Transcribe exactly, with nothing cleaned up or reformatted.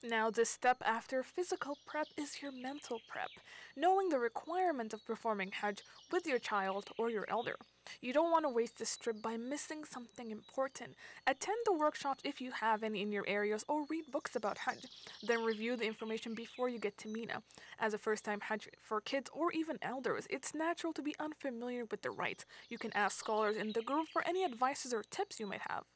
Now, the step after physical prep is your mental prep, knowing the requirement of performing Hajj with your child or your elder. You don't want to waste this trip by missing something important. Attend the workshops if you have any in your areas or read books about Hajj. Then review the information before you get to Mina. As a first time Hajj for kids or even elders, it's natural to be unfamiliar with the rites. You can ask scholars in the group for any advices or tips you might have.